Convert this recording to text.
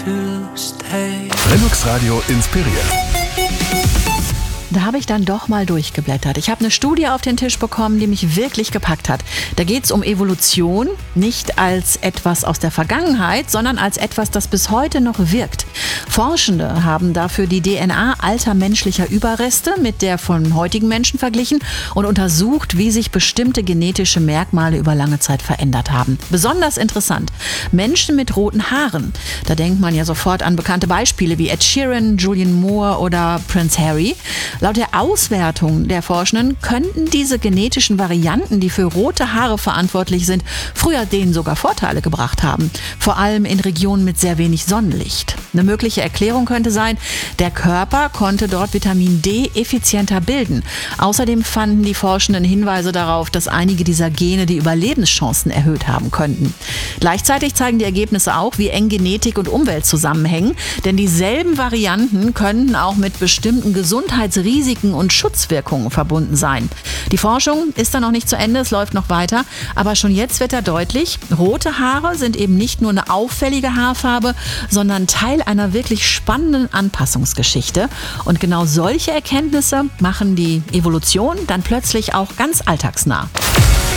Lennox Radio inspiriert. Da habe ich dann doch mal durchgeblättert. Ich habe eine Studie auf den Tisch bekommen, die mich wirklich gepackt hat. Da geht es um Evolution, nicht als etwas aus der Vergangenheit, sondern als etwas, das bis heute noch wirkt. Forschende haben dafür die DNA alter menschlicher Überreste mit der von heutigen Menschen verglichen und untersucht, wie sich bestimmte genetische Merkmale über lange Zeit verändert haben. Besonders interessant: Menschen mit roten Haaren. Da denkt man ja sofort an bekannte Beispiele wie Ed Sheeran, Julianne Moore oder Prince Harry. Laut der Auswertung der Forschenden könnten diese genetischen Varianten, die für rote Haare verantwortlich sind, früher denen sogar Vorteile gebracht haben. Vor allem in Regionen mit sehr wenig Sonnenlicht. Eine mögliche Erklärung könnte sein, der Körper konnte dort Vitamin D effizienter bilden. Außerdem fanden die Forschenden Hinweise darauf, dass einige dieser Gene die Überlebenschancen erhöht haben könnten. Gleichzeitig zeigen die Ergebnisse auch, wie eng Genetik und Umwelt zusammenhängen, denn dieselben Varianten könnten auch mit bestimmten Gesundheitsrisiken und Schutzwirkungen verbunden sein. Die Forschung ist da noch nicht zu Ende, es läuft noch weiter, aber schon jetzt wird da deutlich, rote Haare sind eben nicht nur eine auffällige Haarfarbe, sondern Teil einer wirklich spannenden Anpassungsgeschichte. Und genau solche Erkenntnisse machen die Evolution dann plötzlich auch ganz alltagsnah.